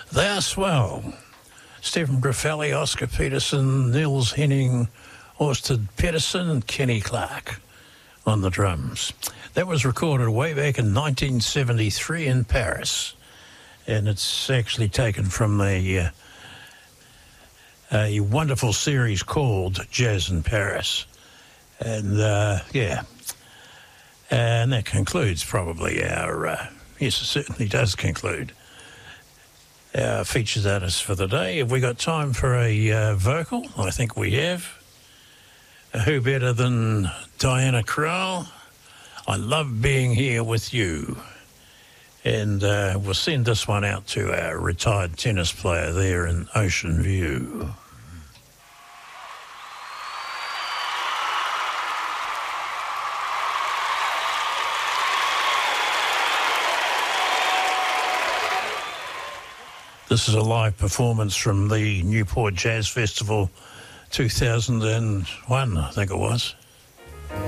They are swell. Stephen Graffelli, Oscar Peterson, Nils Henning, Orsted Pedersen and Kenny Clark on the drums. That was recorded way back in 1973 in Paris, and it's actually taken from a wonderful series called Jazz in Paris. And, and that concludes probably our, yes, it certainly does conclude our featured artist for the day. Have we got time for a vocal? I think we have. Who better than Diana Krall? I love being here with you. And we'll send this one out to our retired tennis player there in Ocean View. This is a live performance from the Newport Jazz Festival 2001, I think it was.